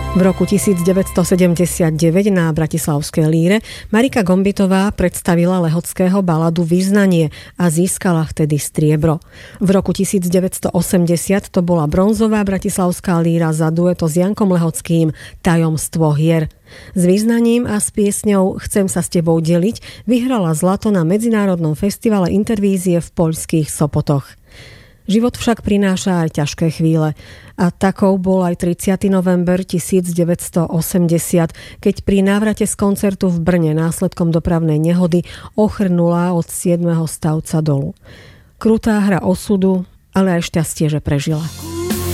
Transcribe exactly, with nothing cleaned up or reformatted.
V roku devätnásťstosedemdesiatdeväť na bratislavskej Líre Marika Gombitová predstavila Lehockého baladu Vyznanie a získala vtedy striebro. V roku devätnásťstoosemdesiat to bola bronzová bratislavská Líra za dueto s Jankom Lehockým Tajomstvo hier. S Vyznaním a s piesňou Chcem sa s tebou deliť vyhrala zlato na Medzinárodnom festivale Intervízie v poľských Sopotoch. Život však prináša aj ťažké chvíle. A takou bol aj tridsiateho november devätnásťstoosemdesiat, keď pri návrate z koncertu v Brne následkom dopravnej nehody ochrnula od siedmeho stavca dolu. Krutá hra osudu, ale aj šťastie, že prežila.